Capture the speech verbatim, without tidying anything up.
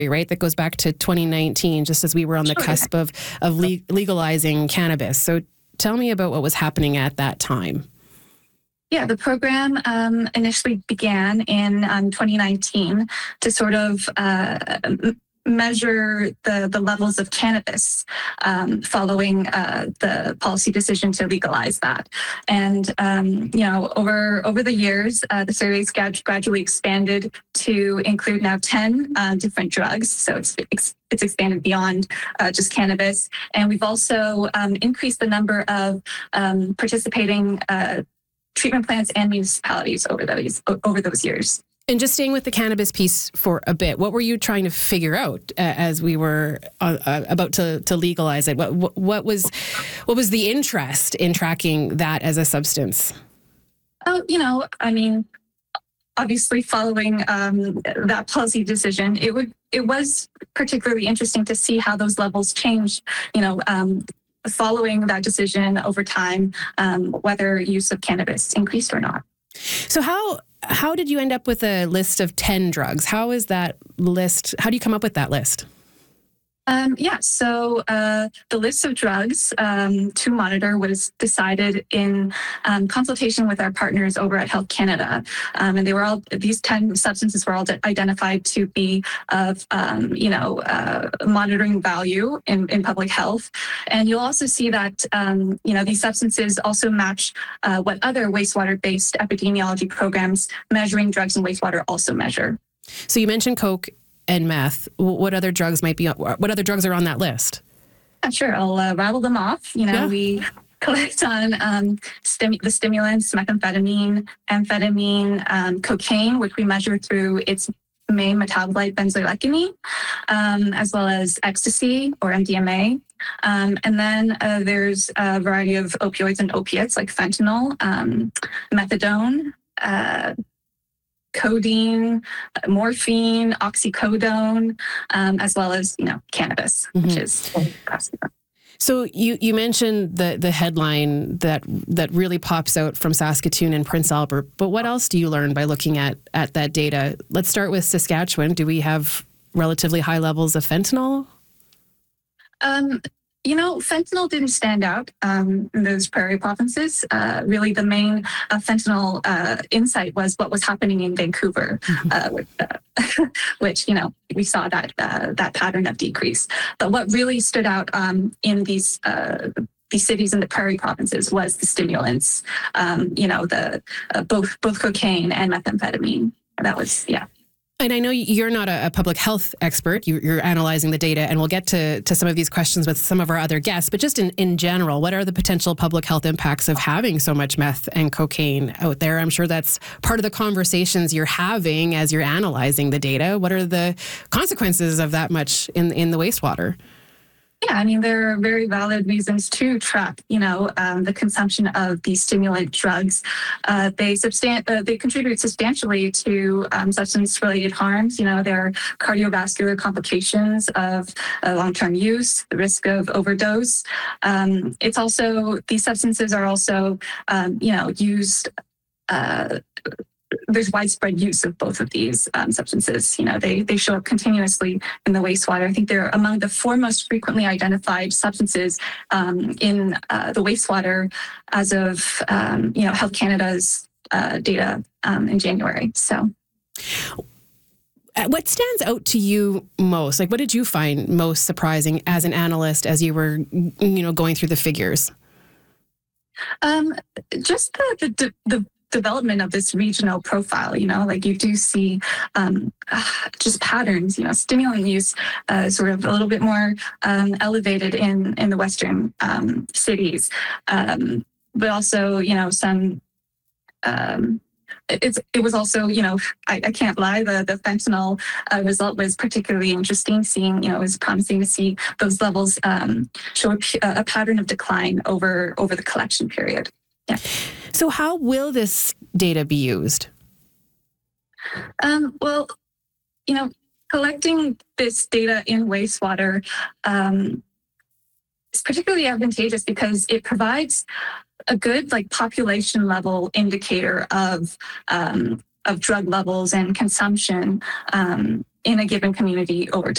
right? That goes back to twenty nineteen, just as we were on the Sure. cusp of, of le- legalizing cannabis. So tell me about what was happening at that time. Yeah, the program um, initially began in um, twenty nineteen to sort of uh, m- measure the, the levels of cannabis um, following uh, the policy decision to legalize that. And, um, you know, over over the years, uh, the surveys grad- gradually expanded to include now ten uh, different drugs. So it's, it's it's expanded beyond uh, just cannabis. And we've also um, increased the number of um, participating uh, treatment plants and municipalities over those over those years. And just staying with the cannabis piece for a bit, what were you trying to figure out uh, as we were uh, uh, about to, to legalize it? What, what what was what was the interest in tracking that as a substance? Oh, you know, I mean, obviously, following um, that policy decision, it would it was particularly interesting to see how those levels changed. You know. Um, following that decision over time, um, whether use of cannabis increased or not. So how how did you end up with a list of ten drugs? How is that list? How do you come up with that list? Um, yeah, so uh, the list of drugs um, to monitor was decided in um, consultation with our partners over at Health Canada. Um, and they were all, these ten substances were all de- identified to be of, um, you know, uh, monitoring value in, in public health. And you'll also see that, um, you know, these substances also match uh, what other wastewater-based epidemiology programs measuring drugs and wastewater also measure. So you mentioned Coke and meth. What other drugs might be? What other drugs are on that list? Uh, sure, I'll uh, rattle them off. You know, Yeah. we collect on um, stim- the stimulants, methamphetamine, amphetamine, um, cocaine, which we measure through its main metabolite, benzoylecgonine, um, as well as ecstasy or M D M A. Um, and then uh, there's a variety of opioids and opiates like fentanyl, um, methadone, uh, codeine, morphine, oxycodone, um, as well as, you know, cannabis, mm-hmm. which is. So you, you mentioned the the headline that that really pops out from Saskatoon and Prince Albert, but what else do you learn by looking at at that data? Let's start with Saskatchewan. Do we have relatively high levels of fentanyl? Um, You know, fentanyl didn't stand out um, in those prairie provinces. Uh, really, the main uh, fentanyl uh, insight was what was happening in Vancouver, mm-hmm. uh, which, uh, which, you know, we saw that uh, that pattern of decrease. But what really stood out um, in these uh, these cities in the prairie provinces was the stimulants. Um, you know, the uh, both both cocaine and methamphetamine. That was, yeah. And I know you're not a, a public health expert. You, you're analyzing the data, and we'll get to, to some of these questions with some of our other guests. But just in, in general, what are the potential public health impacts of having so much meth and cocaine out there? I'm sure that's part of the conversations you're having as you're analyzing the data. What are the consequences of that much in, in the wastewater? Yeah, I mean, there are very valid reasons to track, you know, um, the consumption of these stimulant drugs. Uh, they substan- uh, they contribute substantially to um, substance-related harms. You know, there are cardiovascular complications of uh, long-term use, the risk of overdose. Um, it's also, these substances are also, um, you know, used uh, there's widespread use of both of these um, substances. You know, they they show up continuously in the wastewater. I think they're among the four most frequently identified substances um, in uh, the wastewater as of, um, you know, Health Canada's uh, data um, in January. So. What stands out to you most? Like, what did you find most surprising as an analyst as you were, you know, going through the figures? Um, just the, the, the development of this regional profile, you know, like you do see um, just patterns, you know, stimulant use uh, sort of a little bit more um, elevated in, in the Western um, cities, um, but also, you know, some, um, it's, it was also, you know, I, I can't lie, the, the fentanyl uh, result was particularly interesting, seeing, you know, it was promising to see those levels um, show a, a pattern of decline over, over the collection period. Yeah. So how will this data be used? Um, well, you know, collecting this data in wastewater um, is particularly advantageous because it provides a good like population level indicator of um, of drug levels and consumption um, in a given community over